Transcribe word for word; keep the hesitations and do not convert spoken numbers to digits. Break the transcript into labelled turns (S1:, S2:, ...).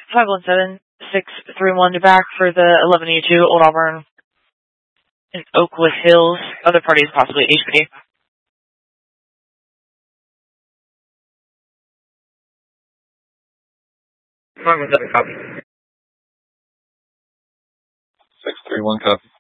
S1: five one seven, six three one to back for the eleven eighty-two Old Auburn in Oakwood Hills. Other parties possibly H P D.
S2: five one seven, copy.
S3: six three one, copy.